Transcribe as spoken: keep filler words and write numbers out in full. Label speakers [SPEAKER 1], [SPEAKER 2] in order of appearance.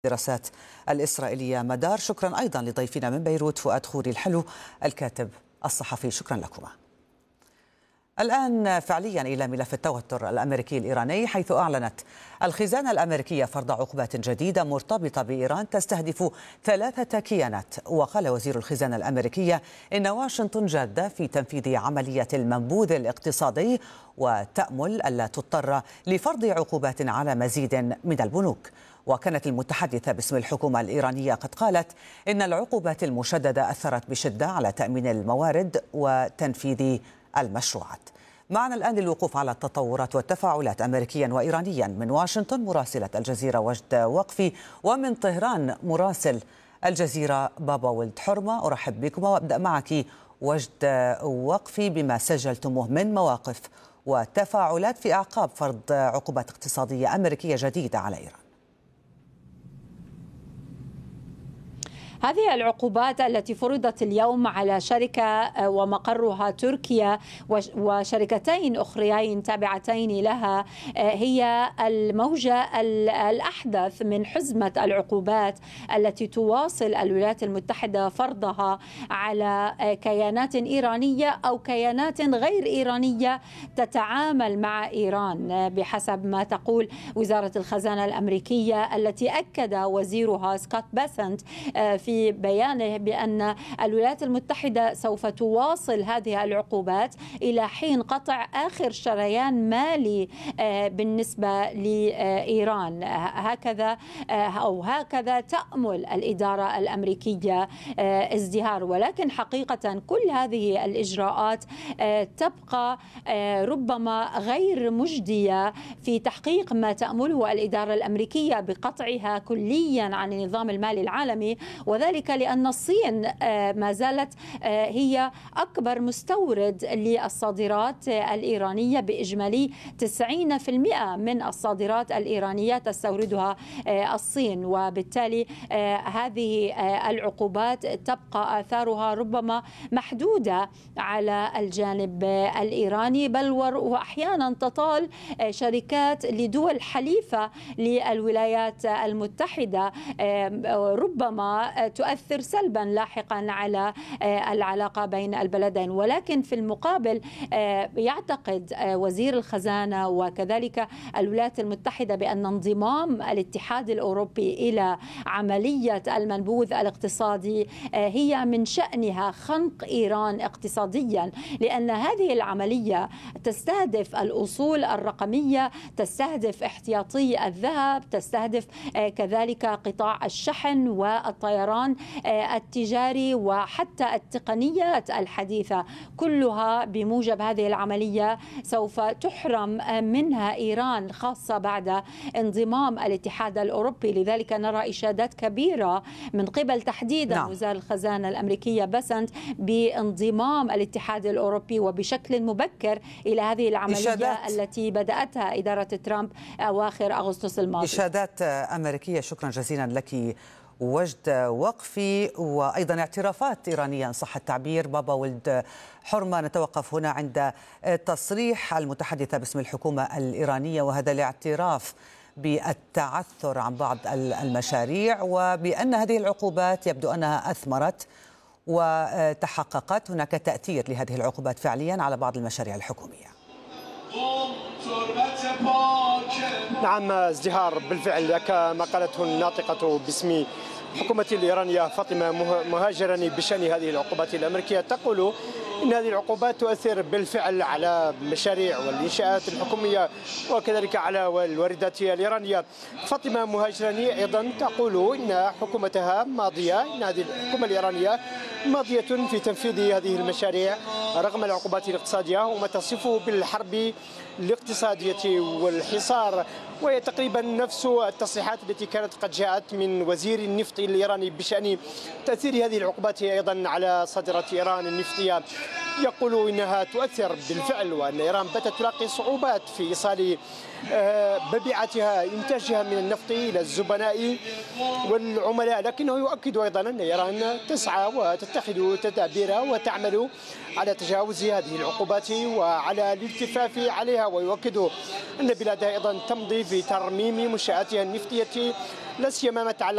[SPEAKER 1] الدراسات الإسرائيلية مدار. شكرا أيضا لضيفنا من بيروت فؤاد خوري الحلو الكاتب الصحفي، شكرا لكما. الآن فعليا إلى ملف التوتر الأمريكي الإيراني، حيث أعلنت الخزانة الأمريكية فرض عقوبات جديدة مرتبطة بإيران تستهدف ثلاثة كيانات. وقال وزير الخزانة الأمريكية إن واشنطن جادة في تنفيذ عملية المنبوذ الاقتصادي وتأمل ألا تضطر لفرض عقوبات على مزيد من البنوك. وكانت المتحدثة باسم الحكومة الإيرانية قد قالت إن العقوبات المشددة أثرت بشدة على تأمين الموارد وتنفيذ المشروعات. معنا الآن للوقوف على التطورات والتفاعلات أمريكيا وإيرانيا من واشنطن مراسلة الجزيرة وجد وقفي، ومن طهران مراسل الجزيرة بابا ولد حرمة. أرحب بكم وأبدأ معك وجد وقفي بما سجلتموه من مواقف وتفاعلات في أعقاب فرض عقوبات اقتصادية أمريكية جديدة على إيران.
[SPEAKER 2] هذه العقوبات التي فرضت اليوم على شركة ومقرها تركيا وشركتين أخريين تابعتين لها هي الموجة الأحدث من حزمة العقوبات التي تواصل الولايات المتحدة فرضها على كيانات إيرانية أو كيانات غير إيرانية تتعامل مع إيران، بحسب ما تقول وزارة الخزانة الأمريكية، التي أكد وزيرها سكوت بيسنت في في بيانه بأن الولايات المتحدة سوف تواصل هذه العقوبات إلى حين قطع آخر شريان مالي بالنسبة لإيران. هكذا أو هكذا تأمل الإدارة الأمريكية ازدهار، ولكن حقيقة كل هذه الإجراءات تبقى ربما غير مجدية في تحقيق ما تأمله الإدارة الأمريكية بقطعها كليا عن النظام المالي العالمي، وذلك لأن الصين ما زالت هي أكبر مستورد للصادرات الإيرانية بإجمالي تسعين بالمئة من الصادرات الإيرانية تستوردها الصين، وبالتالي هذه العقوبات تبقى آثارها ربما محدودة على الجانب الإيراني، بل وأحيانا تطال شركات لدول حليفة للولايات المتحدة ربما تؤثر سلبا لاحقا على العلاقة بين البلدين. ولكن في المقابل يعتقد وزير الخزانة وكذلك الولايات المتحدة بأن انضمام الاتحاد الأوروبي إلى عملية المنبوذ الاقتصادي هي من شأنها خنق إيران اقتصاديا، لأن هذه العملية تستهدف الأصول الرقمية، تستهدف احتياطي الذهب، تستهدف كذلك قطاع الشحن والطيران التجاري وحتى التقنيات الحديثة، كلها بموجب هذه العملية سوف تحرم منها إيران، خاصة بعد انضمام الاتحاد الأوروبي. لذلك نرى إشادات كبيرة من قبل تحديدا نعم. وزارة الخزانة الأمريكية بسنت بانضمام الاتحاد الأوروبي وبشكل مبكر إلى هذه العملية إشادات. التي بدأتها إدارة ترامب أواخر أغسطس الماضي.
[SPEAKER 1] إشادات أمريكية، شكرا جزيلا لك وجد وقفي. وأيضا اعترافات إيرانية إن صح التعبير. بابا ولد حرمة، نتوقف هنا عند تصريح المتحدثة باسم الحكومة الإيرانية، وهذا الاعتراف بالتعثر عن بعض المشاريع وبأن هذه العقوبات يبدو أنها أثمرت وتحققت. هناك تأثير لهذه العقوبات فعليا على بعض المشاريع الحكومية.
[SPEAKER 3] نعم ازدهار بالفعل كما قالته الناطقة باسم الحكومة الإيرانية فاطمة مهاجرني بشأن هذه العقوبات الأمريكية، تقول إن هذه العقوبات تؤثر بالفعل على المشاريع والإنشاءات الحكومية وكذلك على الواردات الإيرانية. فاطمة مهاجرني أيضا تقول إن حكومتها ماضية، إن هذه الحكومة الإيرانية ماضية في تنفيذ هذه المشاريع رغم العقوبات الاقتصادية، وما تصفه بالحرب الاقتصادية والحصار، وهي تقريبا نفس التصريحات التي كانت قد جاءت من وزير النفط الإيراني بشأن تأثير هذه العقوبات أيضا على صادرات إيران النفطية. يقول إنها تؤثر بالفعل، وأن إيران باتت تلاقي صعوبات في إيصال مبيعاتها إنتاجها من النفط إلى الزبناء والعملاء، لكنه يؤكد أيضا أن إيران تسعى وتتخذ تدابير وتعمل على تجاوز هذه العقوبات وعلى الالتفاف عليها، ويؤكد أن بلادها أيضا تمضي في ترميم منشآتها النفطية لا سيما ما يتعلق